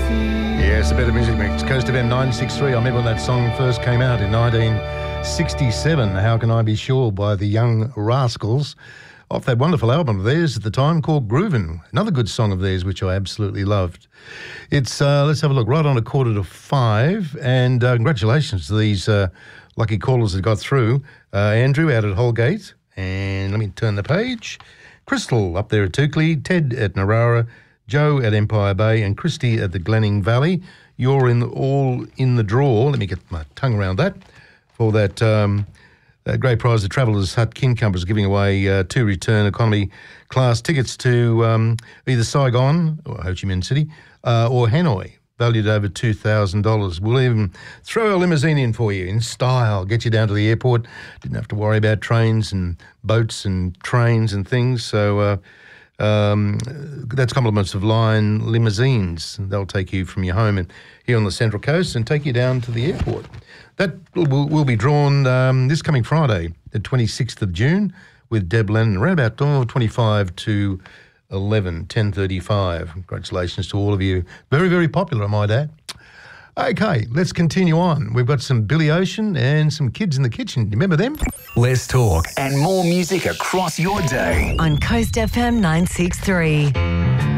Yes, a better music mix. Coast FM 963. I remember when that song first came out in 1967, How Can I Be Sure, by the Young Rascals, off that wonderful album of theirs at the time called Groovin'. Another good song of theirs, which I absolutely loved. It's, let's have a look, right on 4:45, and congratulations to these lucky callers that got through. Andrew out at Holgate, and let me turn the page. Crystal up there at Tukley, Ted at Narara, Joe at Empire Bay, and Christy at the Glenning Valley. You're all in the draw. Let me get my tongue around that. For that great prize, the Travellers Hut King Company is giving away 2 return economy class tickets to either Saigon, or Ho Chi Minh City, or Hanoi, valued over $2,000. We'll even throw our limousine in for you in style, get you down to the airport. Didn't have to worry about trains and boats and trains and things. So that's compliments of Lion Limousines. They'll take you from your home and here on the Central Coast and take you down to the airport. That will be drawn this coming Friday, the 26th of June, with Deb Lennon, around about 25 to 10:35. Congratulations to all of you. Very, very popular, I might add. Okay, let's continue on. We've got some Billy Ocean and some Kids in the Kitchen. You remember them? Let's talk and more music across your day on Coast FM 963.